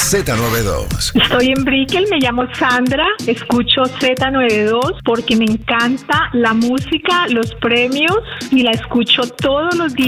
Z92. Estoy en Brickell, me llamo Sandra, escucho Z92 porque me encanta la música, los premios y la escucho todos los días.